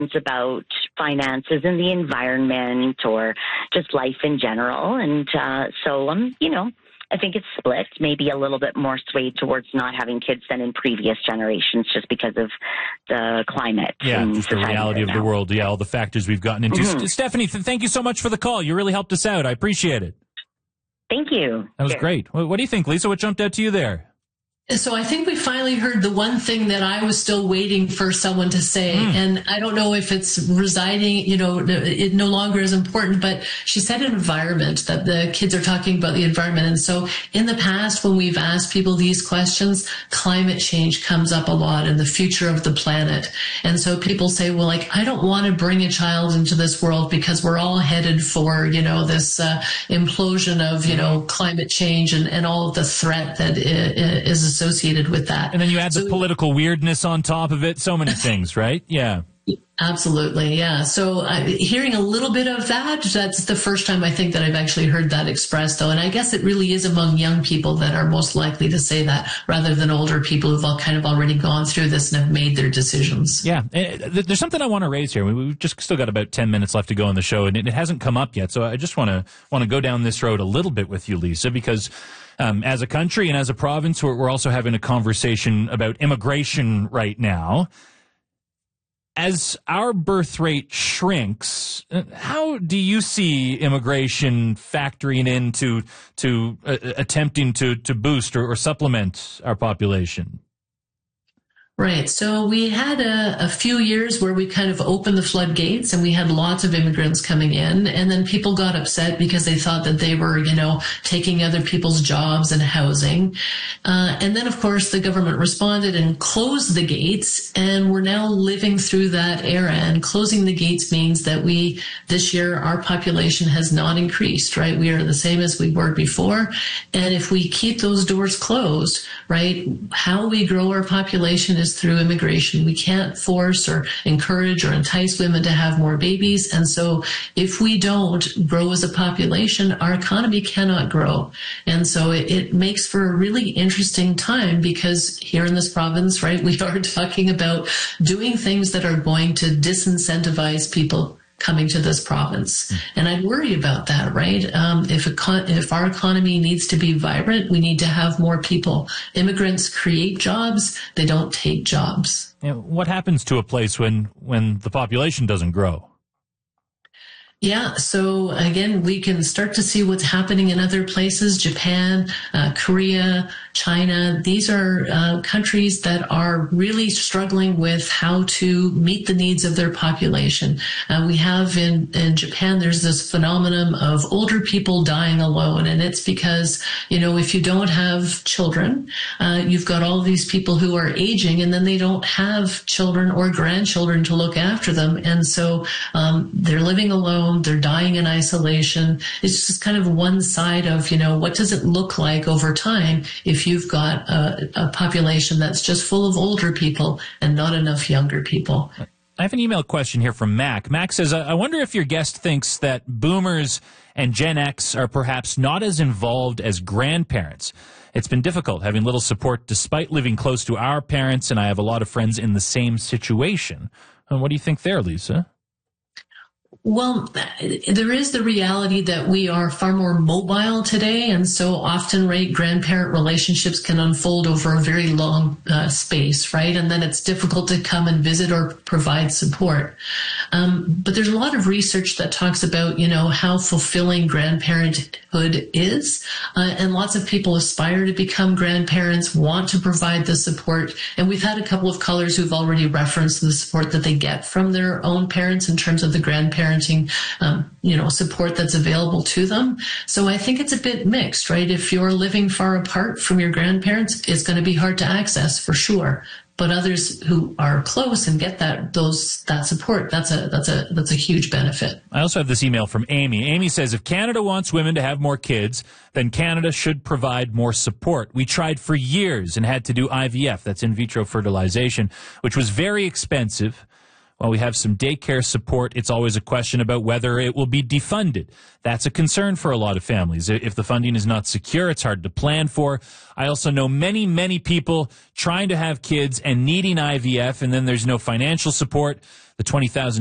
about finances and the environment or just life in general. And so, I think it's split, maybe a little bit more swayed towards not having kids than in previous generations just because of the climate. Yeah, just the reality of the world. Yeah, all the factors we've gotten into. Mm-hmm. Stephanie, thank you so much for the call. You really helped us out. I appreciate it. Thank you. That was great. What do you think, Lisa? What jumped out to you there? So I think we finally heard the one thing that I was still waiting for someone to say. And I don't know if it's residing, it no longer is important, but she said environment, that the kids are talking about the environment. And so in the past, when we've asked people these questions, climate change comes up a lot and the future of the planet. And so people say, well, I don't want to bring a child into this world because we're all headed for, this implosion of, climate change and all of the threat that is associated with that. And then you add the political weirdness on top of it. So many things, right? Yeah. Absolutely. Yeah. So hearing a little bit of that's the first time I think that I've actually heard that expressed, though. And I guess it really is among young people that are most likely to say that rather than older people who've all kind of already gone through this and have made their decisions. Yeah. There's something I want to raise here. We've just still got about 10 minutes left to go on the show, and it hasn't come up yet. So I just want to go down this road a little bit with you, Lisa, because as a country and as a province, we're also having a conversation about immigration right now. As our birth rate shrinks, how do you see immigration factoring into attempting to boost or supplement our population? Right. So we had a few years where we kind of opened the floodgates and we had lots of immigrants coming in, and then people got upset because they thought that they were, taking other people's jobs and housing. And then, of course, the government responded and closed the gates, and we're now living through that era. And closing the gates means that this year, our population has not increased, right? We are the same as we were before. And if we keep those doors closed, right, how we grow our population is through immigration. We can't force or encourage or entice women to have more babies. And so if we don't grow as a population, our economy cannot grow. And so it makes for a really interesting time, because here in this province, right, we are talking about doing things that are going to disincentivize people coming to this province. And I worry about that, right? If our economy needs to be vibrant, we need to have more people. Immigrants create jobs, they don't take jobs. What happens to a place when the population doesn't grow? Yeah. So again, we can start to see what's happening in other places, Japan, Korea, China. These are countries that are really struggling with how to meet the needs of their population. We have in Japan, there's this phenomenon of older people dying alone. And it's because, if you don't have children, you've got all these people who are aging, and then they don't have children or grandchildren to look after them. And so they're living alone. They're dying in isolation. It's just kind of one side of, what does it look like over time if you've got a population that's just full of older people and not enough younger people. I have an email question here from Mac. Mac says, I wonder if your guest thinks that boomers and Gen X are perhaps not as involved as grandparents. It's been difficult having little support despite living close to our parents, and I have a lot of friends in the same situation. What do you think there, Lisa? Well, there is the reality that we are far more mobile today, and so often, right, grandparent relationships can unfold over a very long space, right? And then it's difficult to come and visit or provide support. But there's a lot of research that talks about, how fulfilling grandparenthood is, and lots of people aspire to become grandparents, want to provide the support, and we've had a couple of callers who've already referenced the support that they get from their own parents in terms of the grandparenting, support that's available to them. So I think it's a bit mixed, right? If you're living far apart from your grandparents, it's going to be hard to access for sure. But others who are close and get that support, that's a huge benefit. I also have this email from Amy. Amy says, if Canada wants women to have more kids, then Canada should provide more support. We tried for years and had to do IVF, that's in vitro fertilization, which was very expensive. While we have some daycare support, it's always a question about whether it will be defunded. That's a concern for a lot of families. If the funding is not secure, it's hard to plan for. I also know many, many people trying to have kids and needing IVF, and then there's no financial support. The $20,000